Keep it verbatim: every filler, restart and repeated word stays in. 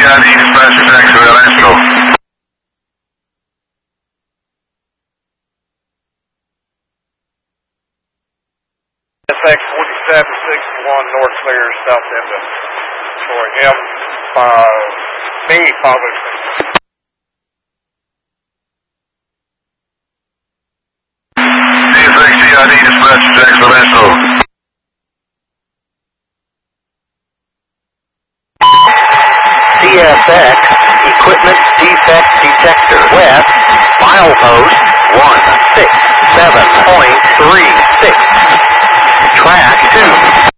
I D dispatch attacks for El Astro. S X forty-seven sixty-one North Clear, south end of Troy. M five, B five oh six. D F X D I D dispatch attacks for El Astro. C S X Equipment Defect Detector West, milepost one six seven point three six. Track two.